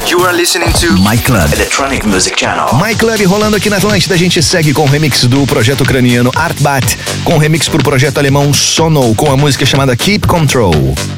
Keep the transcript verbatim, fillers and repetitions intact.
You are listening to My Club Electronic Music Channel. My Club rolando aqui na Atlântida. A gente segue com o remix do projeto ucraniano Artbat, com o remix pro projeto alemão Sono, com a música chamada Keep Control.